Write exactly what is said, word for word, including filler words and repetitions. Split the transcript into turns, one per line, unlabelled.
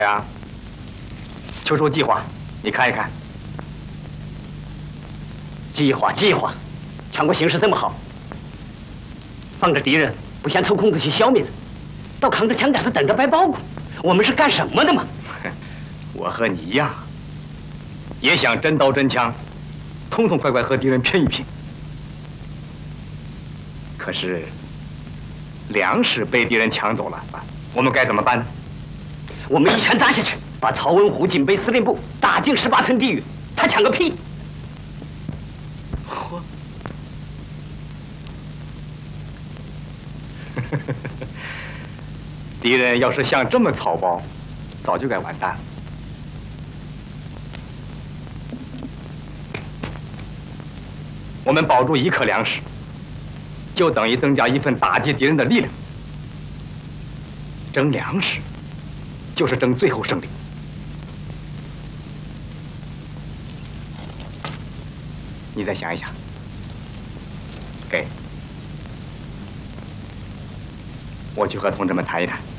呀，秋收计划，你看一看。计划计划，全国形势这么好，放着敌人不嫌抽空子去消灭他，倒扛着枪杆子等着掰包谷，我们是干什么的嘛？我和你一样，也想真刀真枪，痛痛快快和敌人拼一拼。可是粮食被敌人抢走了，我们该怎么办呢？我们一拳打下去，把曹文虎警备司令部打进十八层地狱，他抢个屁！嚯！敌人要是像这么草包，早就该完蛋了。我们保住一克粮食，就等于增加一份打击敌人的力量。争粮食，就是争最后胜利。你再想一想，给，我去和同志们谈一谈。